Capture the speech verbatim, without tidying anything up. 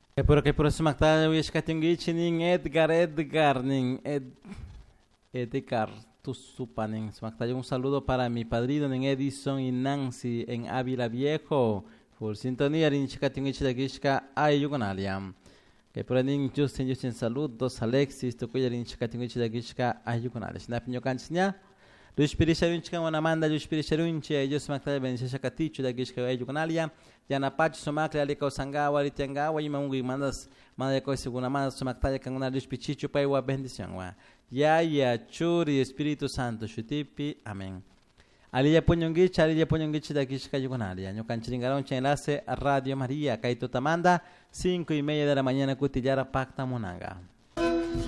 Pero que por eso Magda wish katingi ning Edgar Edgar ning Ed Edgar Tusupa ning Magda un saludo para mi padrino ning Edison y Nancy en Ávila Viejo por sintonía rin chikatingi chidagishka ayugonaliam. Que por ning Justin Justin saludos Alexis tokuya rin chikatingi chidagishka ayugonaliam. Napinyo kanchnya Luis Pirisharunchika wanamanda Luis Pirisharunchi ellos Magda benishaka katichu dagishka ayugonaliam. Yana pachi somakle alika usangawa ritiangawa ima mungu mandas manda ko seguna manda somaktaya kanguna Luis Pichichu paiwa bendición wa ya ya churi Espíritu Santo shutipi amén. Aliya puñongicha aliya puñongicha da kishka yugonalia ñokanchiringaron enlace a Radio María kaito tamanda cinco y media de la mañana kutillara pacta monanga.